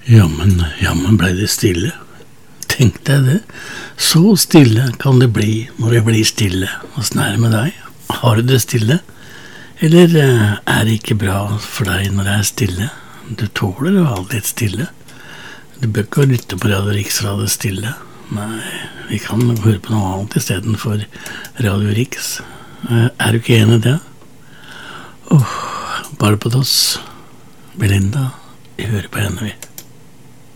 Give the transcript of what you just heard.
Jammen ble det stille. Tenk deg det. Så stille kan det bli når det blir stille. Åssen er det med deg? Har du det stille? Eller er det ikke bra for deg når det er stille? Du tåler jo aldri et stille. Du bør ikke lytte på Radio Riks Radio Stille. Nei, vi kan høre på noe annet i stedet for Radio Riks. Er du ikke enig i det? Barbados, Belinda, vi hører på henne, vi.